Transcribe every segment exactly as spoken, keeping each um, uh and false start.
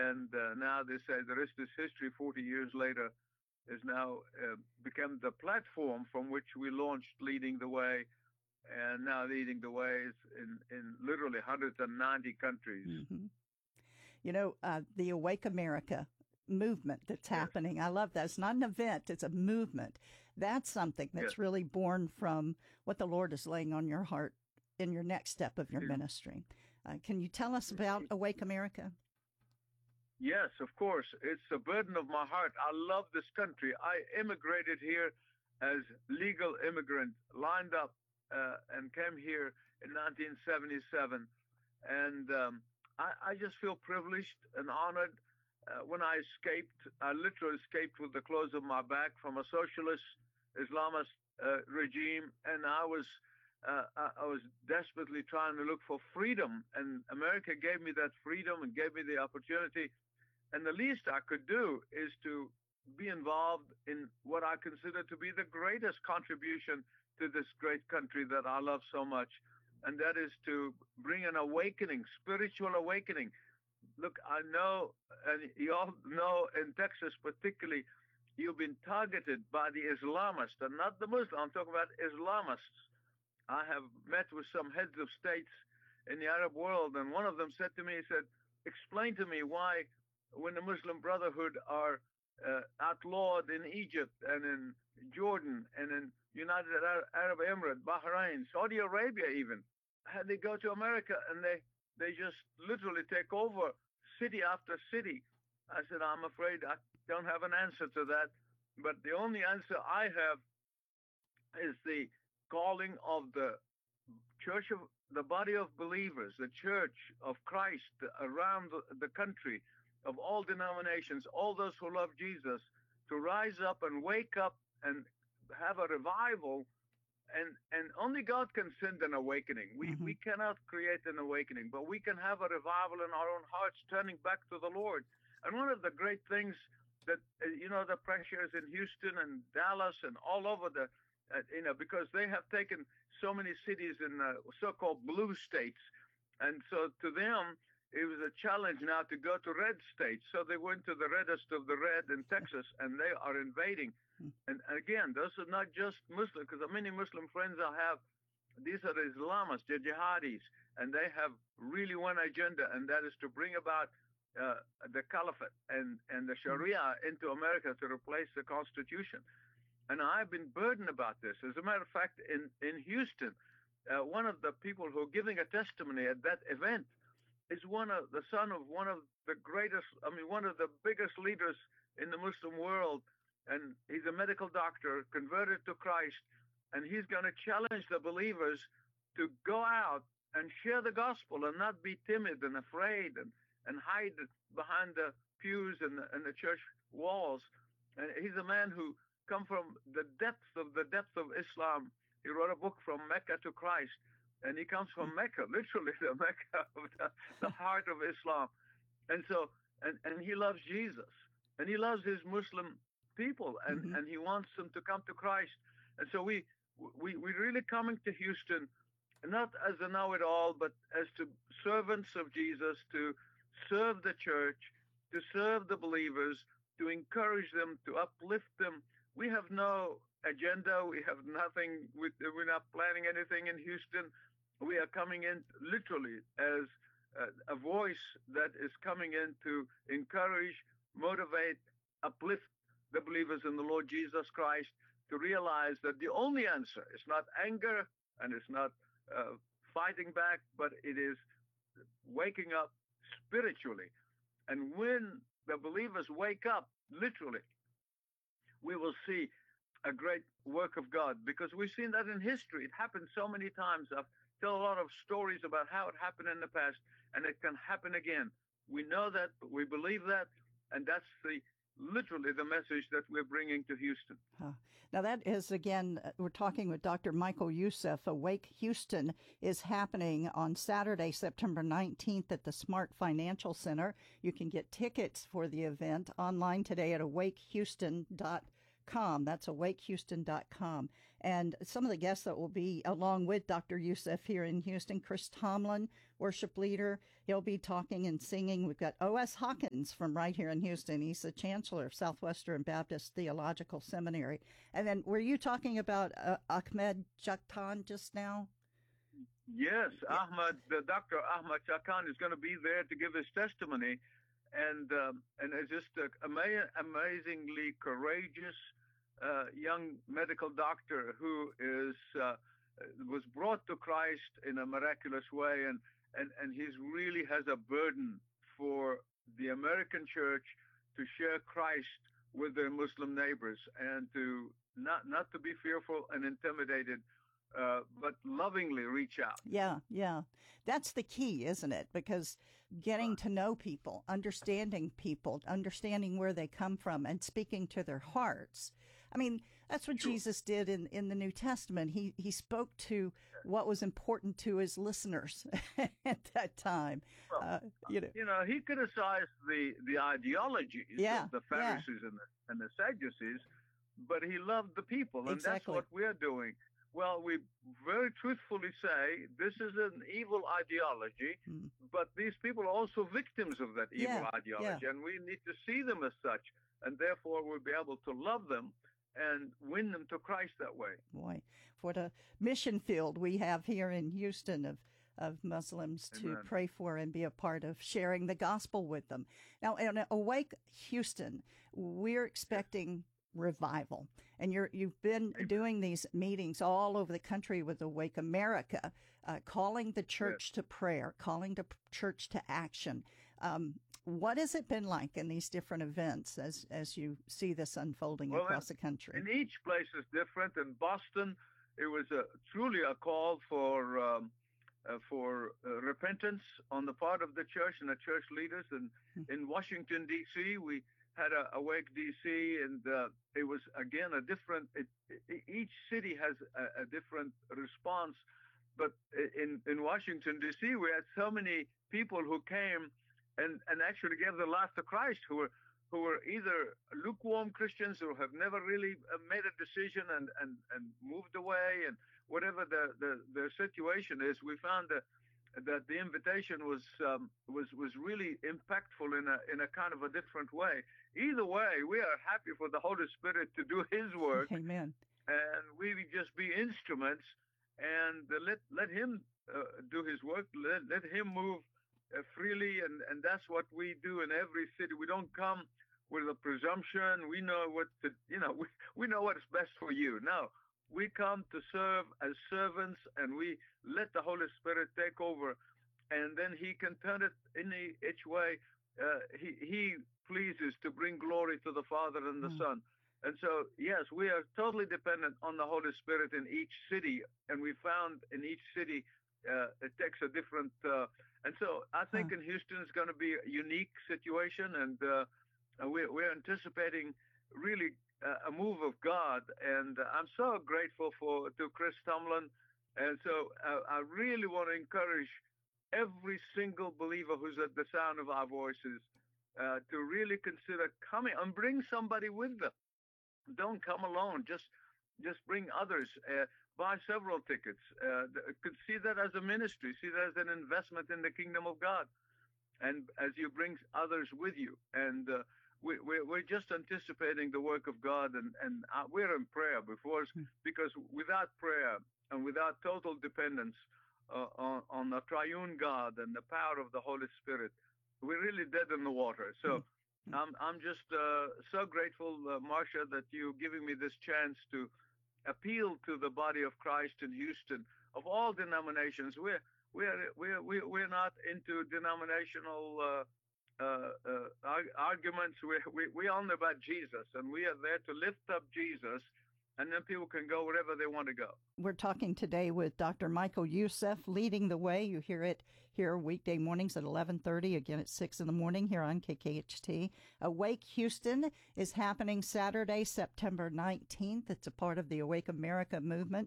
And uh, now they say the rest is history. forty years later, is now uh, become the platform from which we launched Leading the Way, and now Leading the Way is in, in literally one hundred ninety countries. Mm-hmm. You know, uh, the Awake America movement that's Yes. happening. I love that. It's not an event. It's a movement. That's something that's Yes. really born from what the Lord is laying on your heart in your next step of your Yeah. ministry. Uh, can you tell us about Awake America? Yes, of course. It's a burden of my heart. I love this country. I immigrated here as legal immigrant, lined up uh, and came here in nineteen seventy-seven. And um, I, I just feel privileged and honored. Uh, when I escaped, I literally escaped with the clothes on my back from a socialist Islamist uh, regime. And I was uh, I, I was desperately trying to look for freedom. And America gave me that freedom and gave me the opportunity. And the least I could do is to be involved in what I consider to be the greatest contribution to this great country that I love so much. And that is to bring an awakening, spiritual awakening. Look, I know, and you all know in Texas particularly, you've been targeted by the Islamists, and not the Muslims. I'm talking about Islamists. I have met with some heads of states in the Arab world, and one of them said to me, he said, explain to me why when the Muslim Brotherhood are uh, outlawed in Egypt and in Jordan and in United Arab Emirates, Bahrain, Saudi Arabia even, how they go to America and they, they just literally take over city after city. I said, I'm afraid I don't have an answer to that. But the only answer I have is the calling of the church of the body of believers, the church of Christ around the, the country, of all denominations, all those who love Jesus, to rise up and wake up and have a revival. And and only God can send an awakening. We mm-hmm. we cannot create an awakening, but we can have a revival in our own hearts, turning back to the Lord. And one of the great things that, you know, the pressures in Houston and Dallas and all over the, uh, you know, because they have taken so many cities in the so-called blue states. And so to them, it was a challenge now to go to red states. So they went to the reddest of the red in Texas, and they are invading. And again, those are not just Muslims, because many Muslim friends I have, these are the Islamists, the jihadis, and they have really one agenda, and that is to bring about uh, the caliphate and, and the Sharia into America to replace the Constitution. And I've been burdened about this. As a matter of fact, in, in Houston, uh, one of the people who are giving a testimony at that event is one of the son of one of the greatest, I mean, one of the biggest leaders in the Muslim world. And he's a medical doctor converted to Christ. And he's going to challenge the believers to go out and share the gospel and not be timid and afraid and, and hide behind the pews and the, and the church walls. And he's a man who come from the depths of the depth of Islam. He wrote a book, From Mecca to Christ. And he comes from Mecca, literally the Mecca of the, the heart of Islam. And so, and, and he loves Jesus. And he loves his Muslim people, and, mm-hmm. and he wants them to come to Christ. And so we, we, we're really coming to Houston, not as a know-it-all, but as to servants of Jesus, to serve the church, to serve the believers, to encourage them, to uplift them. We have no agenda. We have nothing. We're not planning anything in Houston. We are coming in literally as a, a voice that is coming in to encourage, motivate, uplift the believers in the Lord Jesus Christ, to realize that the only answer is not anger and it's not uh, fighting back, but it is waking up spiritually. And when the believers wake up, literally, we will see a great work of God, because we've seen that in history. It happened so many times. I've tell a lot of stories about how it happened in the past, and it can happen again. We know that, we believe that, and that's the literally the message that we're bringing to Houston. Huh. Now that is, again, we're talking with Doctor Michael Youssef. Awake Houston is happening on Saturday, September nineteenth at the Smart Financial Center. You can get tickets for the event online today at awake houston dot com. That's awake houston dot com. And some of the guests that will be along with Doctor Youssef here in Houston, Chris Tomlin, worship leader. He'll be talking and singing. We've got O S. Hawkins from right here in Houston. He's the chancellor of Southwestern Baptist Theological Seminary. And then were you talking about uh, Ahmed Chaktan just now? Yes, yeah. Ahmed, uh, Doctor Ahmed Chaktan is going to be there to give his testimony. And um, and it's just an ama- amazingly courageous uh, young medical doctor who is uh, was brought to Christ in a miraculous way, and and and he's really has a burden for the American church to share Christ with their Muslim neighbors, and to not not to be fearful and intimidated, uh, but lovingly reach out. Yeah, yeah. That's the key, isn't it? Because getting to know people, understanding people, understanding where they come from, and speaking to their hearts. I mean, that's what sure. Jesus did in, in the New Testament. He he spoke to what was important to his listeners at that time. Well, uh, you know, you know, he criticized the the ideologies yeah, of the Pharisees yeah. and the and the Sadducees, but he loved the people, and exactly. that's what we're doing. Well, we very truthfully say this is an evil ideology, mm. but these people are also victims of that evil yeah, ideology, yeah. and we need to see them as such, and therefore we'll be able to love them and win them to Christ that way. Boy, what a mission field we have here in Houston of of Muslims to Amen. Pray for and be a part of sharing the gospel with them. Now, in Awake Houston, we're expecting revival. And you're, you've been Amen. doing these meetings all over the country with Awake America, uh, calling the church yes. to prayer, calling the church to action. Um, what has it been like in these different events as, as you see this unfolding well, across in, the country? In each place is different. In Boston, it was a, truly a call for um, uh, for uh, repentance on the part of the church and the church leaders. And mm-hmm. in Washington, D C, we had a Awake D C, and uh, it was again a different. It, it, each city has a, a different response, but in in Washington D C, we had so many people who came and and actually gave their life to Christ, who were who were either lukewarm Christians or have never really made a decision and and and moved away, and whatever the the, the situation is, we found that. that the invitation was um, was was really impactful in a in a kind of a different way. Either way, we are happy for the Holy Spirit to do His work. Amen. And we just be instruments and let let Him uh, do His work. Let let Him move uh, freely, and and that's what we do in every city. We don't come with a presumption. We know what to you know. We we know what's best for you. No. We come to serve as servants, and we let the Holy Spirit take over, and then He can turn it any each way uh, He He pleases to bring glory to the Father and the mm. Son. And so, yes, we are totally dependent on the Holy Spirit in each city, and we found in each city uh, it takes a different. Uh, and so, I think huh. in Houston it's going to be a unique situation, and uh, we're, we're anticipating really. Uh, a move of God, and uh, I'm so grateful for to Chris Tomlin, and so uh, I really want to encourage every single believer who's at the sound of our voices uh, to really consider coming and bring somebody with them. Don't come alone. Just just bring others. Uh, buy several tickets. Uh, could see that as a ministry. See that as an investment in the kingdom of God, and as you bring others with you, and. Uh, We, we're, we're just anticipating the work of God, and, and uh, we're in prayer before us, because without prayer and without total dependence uh, on, on the triune God and the power of the Holy Spirit, we're really dead in the water. So mm-hmm. I'm, I'm just uh, so grateful, uh, Marcia, that you're giving me this chance to appeal to the body of Christ in Houston of all denominations. We're, we're, we're, we're not into denominational uh, Uh, uh, arguments. We, we, we all know about Jesus, and we are there to lift up Jesus, and then people can go wherever they want to go. We're talking today with Doctor Michael Youssef, leading the way. You hear it here weekday mornings at eleven thirty, again at six in the morning here on K K H T. Awake Houston is happening Saturday, September nineteenth. It's a part of the Awake America movement.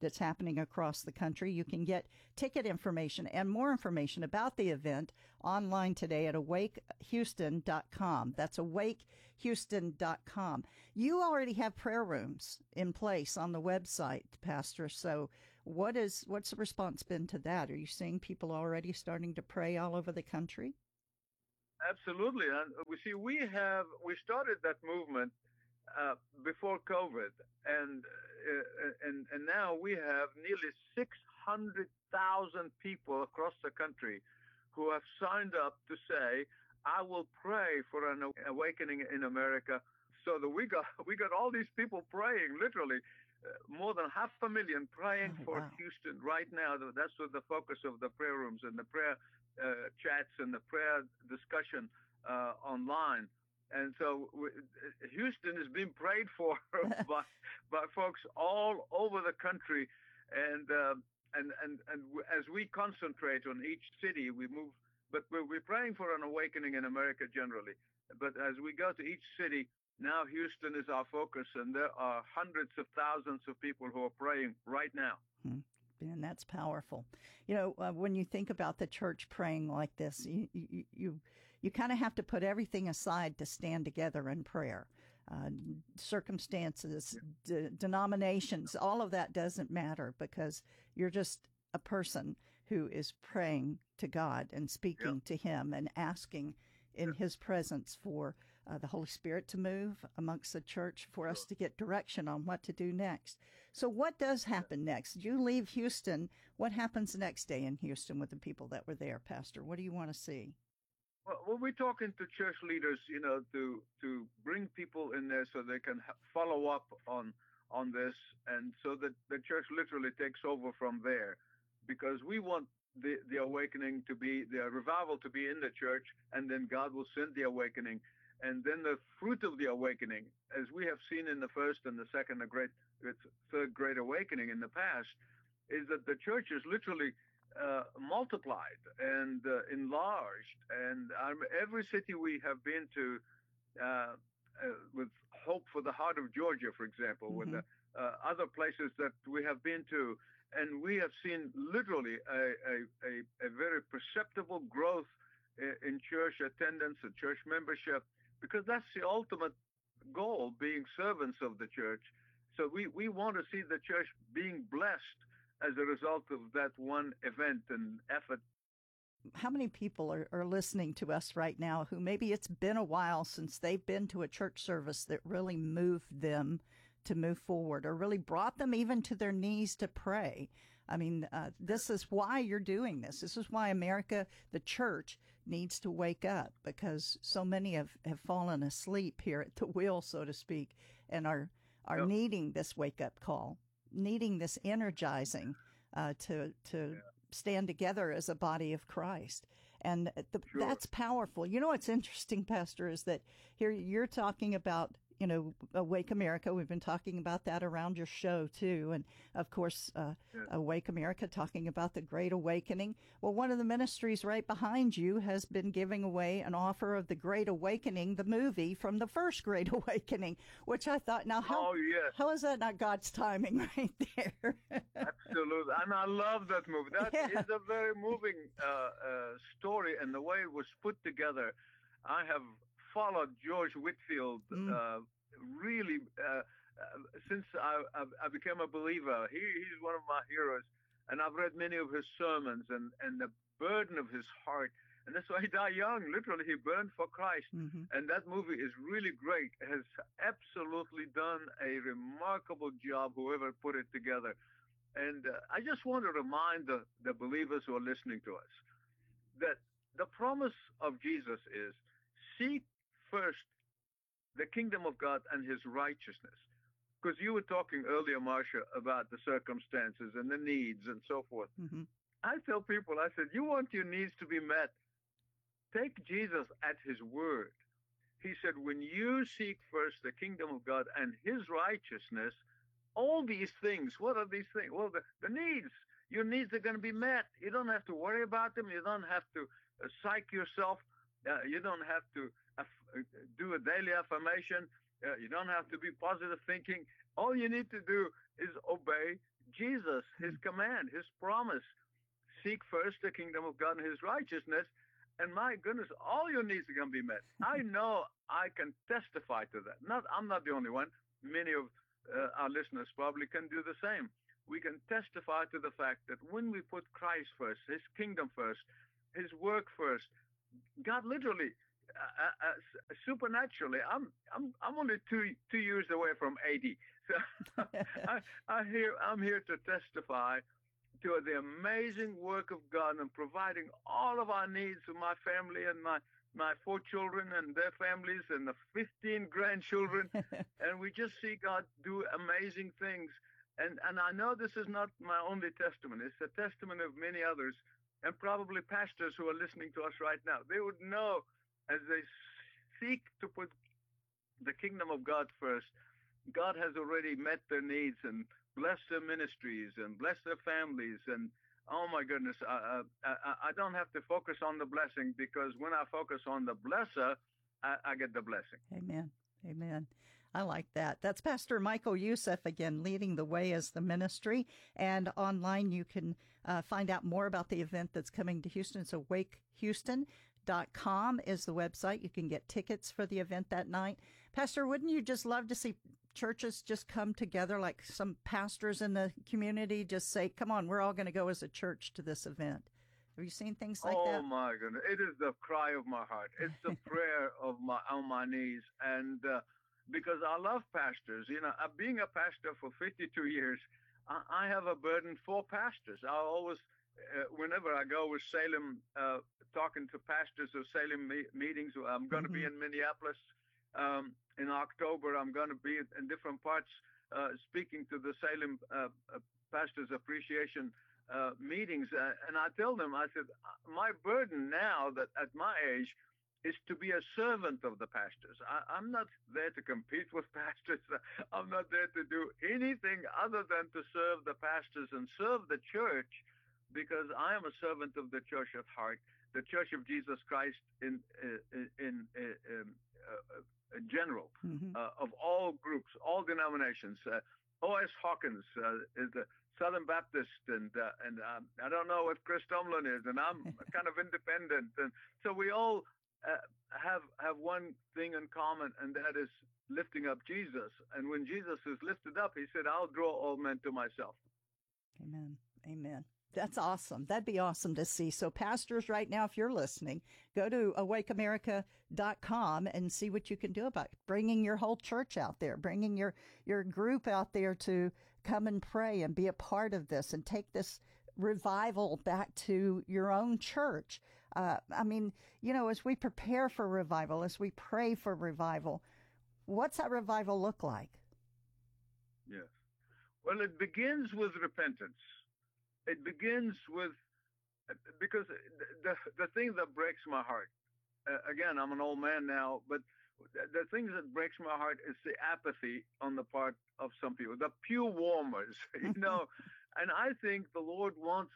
that's happening across the country. You can get ticket information and more information about the event online today at awake houston dot com. That's awake houston dot com. You already have prayer rooms in place on the website, Pastor. So what is what's the response been to that? Are you seeing people already starting to pray all over the country? Absolutely. And we see we have we started that movement uh, before COVID, and uh, and and now we have nearly six hundred thousand people across the country who have signed up to say, "I will pray for an awakening in America." So that we got we got all these people praying, literally uh, more than half a million praying Oh, for wow. Houston right now. That's what the focus of the prayer rooms and the prayer uh, chats and the prayer discussion uh, online. And so we, Houston is being prayed for by by folks all over the country, and uh, and and and as we concentrate on each city, we move. But we're, we're praying for an awakening in America generally. But as we go to each city, now Houston is our focus, and there are hundreds of thousands of people who are praying right now. Hmm. And that's powerful. You know, uh, when you think about the church praying like this, you you you, you kind of have to put everything aside to stand together in prayer. Uh, circumstances, de- denominations, all of that doesn't matter because you're just a person who is praying to God and speaking Yep. to Him and asking in Yep. His presence for uh, the Holy Spirit to move amongst the church, for us Sure. to get direction on what to do next. So what does happen next? You leave Houston. What happens the next day in Houston with the people that were there, Pastor? What do you want to see? Well, well, we're talking to church leaders, you know, to to bring people in there so they can ha- follow up on on this, and so that the church literally takes over from there, because we want the the awakening to be the revival to be in the church, and then God will send the awakening, and then the fruit of the awakening, as we have seen in the first and the second, the great third great awakening in the past, is that the church is literally uh, multiplied and uh, enlarged. And um, every city we have been to, uh, uh, with Hope for the Heart of Georgia, for example, with Mm-hmm. the uh, other places that we have been to, and we have seen literally a, a, a, a very perceptible growth in, in church attendance and church membership, because that's the ultimate goal, being servants of the church. So we, we want to see the church being blessed as a result of that one event and effort. How many people are, are listening to us right now who maybe it's been a while since they've been to a church service that really moved them to move forward or really brought them even to their knees to pray? I mean, uh, this is why you're doing this. This is why America, the church, needs to wake up, because so many have, have fallen asleep here at the wheel, so to speak, and are, are Yep. needing this wake-up call, needing this energizing uh, to to Yeah. stand together as a body of Christ. And the, Sure. that's powerful. You know what's interesting, Pastor, is that here you're talking about, you know, Awake America. We've been talking about that around your show, too. And, of course, uh, Yeah. Awake America, talking about the Great Awakening. Well, one of the ministries right behind you has been giving away an offer of the Great Awakening, the movie from the first Great Awakening, which I thought, now, how, Oh, yes. how is that not God's timing right there? Absolutely. And I love that movie. That Yeah. is a very moving uh, uh, story, and the way it was put together. I have followed George Whitfield Mm. uh, really uh, uh, since I, I, I became a believer. He, he's one of my heroes, and I've read many of his sermons, and, and the burden of his heart. And that's why he died young. Literally, he burned for Christ. Mhm. And that movie is really great. Has absolutely done a remarkable job, whoever put it together. And uh, I just want to remind the, the believers who are listening to us that the promise of Jesus is, seek first the kingdom of God and his righteousness. Because you were talking earlier, Marcia, about the circumstances and the needs and so forth. Mhm. I tell people, I said, you want your needs to be met, take Jesus at his word. He said, when you seek first the kingdom of God and his righteousness, all these things, what are these things? Well, the, the needs, your needs are going to be met. You don't have to worry about them. You don't have to uh, psych yourself. Uh, you don't have to uh, do a daily affirmation. Uh, you don't have to be positive thinking. All you need to do is obey Jesus, his command, his promise, seek first the kingdom of God and his righteousness, and my goodness, all your needs are going to be met. I know I can testify to that. Not, I'm not the only one. Many of uh, our listeners probably can do the same. We can testify to the fact that when we put Christ first, his kingdom first, his work first, God literally, uh, uh, supernaturally, I'm I'm I'm only two two years away from eighty, so I, I hear I'm here to testify to the amazing work of God and providing all of our needs for my family and my my four children and their families and the fifteen grandchildren, and we just see God do amazing things. And and I know this is not my only testimony; it's a testimony of many others. And probably pastors who are listening to us right now, they would know as they seek to put the kingdom of God first, God has already met their needs and blessed their ministries and blessed their families. And oh my goodness, I, I, I don't have to focus on the blessing, because when I focus on the blesser, I, I get the blessing. Amen. Amen. I like that. That's Pastor Michael Youssef again, leading the way as the ministry. And online, you can uh, find out more about the event that's coming to Houston. So wake houston dot com is the website. You can get tickets for the event that night. Pastor, wouldn't you just love to see churches just come together, like some pastors in the community just say, come on, we're all going to go as a church to this event? Have you seen things like oh, that? Oh my goodness. It is the cry of my heart. It's the prayer of my on my knees. And uh, because I love pastors, you know, uh, being a pastor for fifty-two years, I, I have a burden for pastors. I always, uh, whenever I go with Salem, uh, talking to pastors of Salem me- meetings, I'm going to mm-hmm. be in Minneapolis um, in October. I'm going to be in different parts uh, speaking to the Salem uh, uh, Pastors Appreciation uh, meetings. Uh, and I tell them, I said, my burden now that at my age is to be a servant of the pastors. I, I'm not there to compete with pastors. I'm not there to do anything other than to serve the pastors and serve the church, because I am a servant of the church at heart, the Church of Jesus Christ in in, in, in uh, uh, general, mm-hmm. uh, of all groups, all denominations. Uh, O S Hawkins uh, is the Southern Baptist, and uh, and um, I don't know what Chris Tomlin is, and I'm kind of independent, and so we all uh, have have one thing in common, and that is lifting up Jesus. And when Jesus is lifted up, he said, "I'll draw all men to myself." Amen. Amen. That's awesome. That'd be awesome to see. So pastors right now, if you're listening, go to awake america dot com and see what you can do about it. Bringing your whole church out there, bringing your, your group out there to come and pray and be a part of this and take this revival back to your own church. Uh, I mean, you know, as we prepare for revival, as we pray for revival, what's that revival look like? Yes. Well, it begins with repentance. It begins with, because the the thing that breaks my heart, uh, again, I'm an old man now, but the thing that breaks my heart is the apathy on the part of some people, the pew warmers, you know. And I think the Lord wants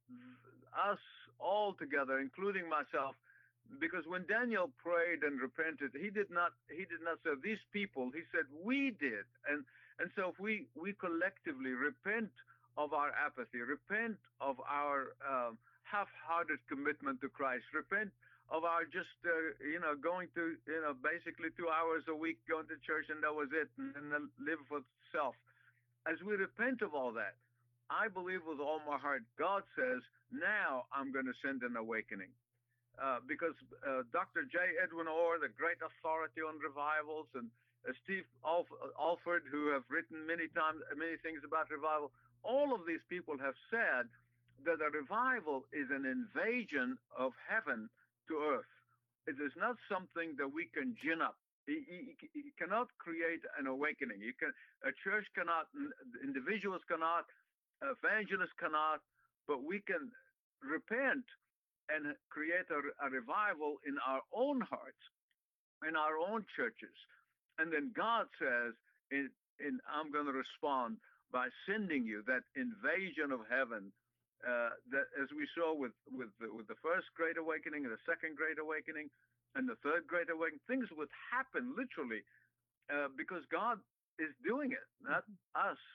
us all together, including myself, because when Daniel prayed and repented, he did not he did not say these people, he said we did. And and so if we we collectively repent of our apathy, repent of our um, half-hearted commitment to Christ, repent of our just, uh, you know, going to, you know, basically two hours a week going to church and that was it, and, and then live for self. As we repent of all that, I believe with all my heart, God says, now I'm going to send an awakening. Uh, because uh, Doctor J. Edwin Orr, the great authority on revivals, and uh, Steve Alf- Alford, who have written many times, many things about revival, all of these people have said that a revival is an invasion of heaven to earth. It is not something that we can gin up. You, you, you cannot create an awakening. You can, a church cannot, individuals cannot, evangelists cannot, but we can repent and create a, a revival in our own hearts, in our own churches. And then God says, in, in, I'm going to respond by sending you that invasion of heaven, uh, that as we saw with with the, with the first Great Awakening and the second Great Awakening and the third Great Awakening, things would happen literally uh, because God is doing it, not mm-hmm. us.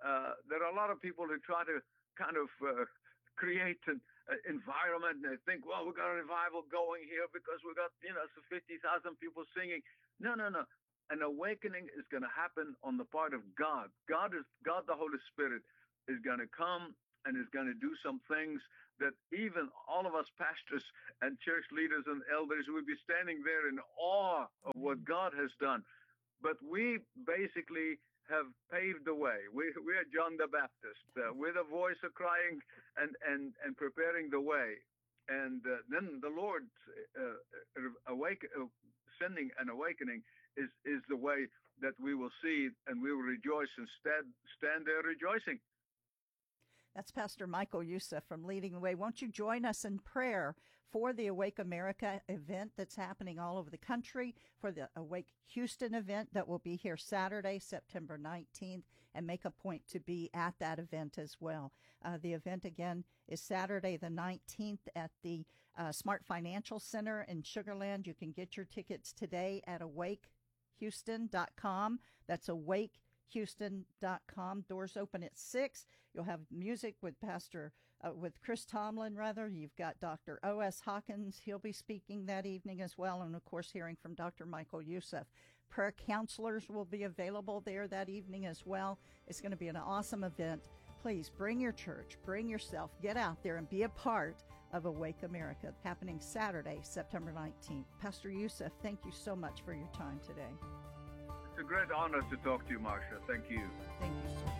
uh, there are a lot of people who try to kind of uh, create an uh, environment, and they think, well, we got a revival going here because we got, you know, so fifty thousand people singing. No, no, no. An awakening is going to happen on the part of God. God is God, the Holy Spirit is going to come and is going to do some things that even all of us pastors and church leaders and elders will be standing there in awe of what God has done. But we basically have paved the way. We we are John the Baptist uh, with a voice of crying and and and preparing the way. And uh, then the Lord uh, awake, uh, sending an awakening is is the way that we will see, and we will rejoice and stand stand there rejoicing. That's Pastor Michael Youssef from Leading the Way. Won't you join us in prayer for the Awake America event that's happening all over the country, for the Awake Houston event that will be here Saturday, September nineteenth, and make a point to be at that event as well. Uh, the event, again, is Saturday the nineteenth at the uh, Smart Financial Center in Sugar Land. You can get your tickets today at awake houston dot com. That's awake houston dot com. Doors open at six. You'll have music with Pastor, uh, with Chris Tomlin, rather. You've got Doctor O S Hawkins. He'll be speaking that evening as well. And, of course, hearing from Doctor Michael Youssef. Prayer counselors will be available there that evening as well. It's going to be an awesome event. Please bring your church, bring yourself, get out there and be a part of Awake America, happening Saturday, September nineteenth. Pastor Youssef, thank you so much for your time today. It's a great honor to talk to you, Marsha. Thank you. Thank you so much.